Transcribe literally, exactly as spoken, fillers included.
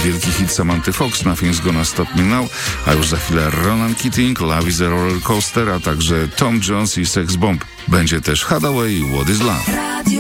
wielki hit Samanthy Fox, Nothing's Gonna Stop Me Now, a już za chwilę Ronan Keating, Love is a Roller Coaster, a także Tom Jones i Sex Bomb. Będzie też Hathaway i What is Love.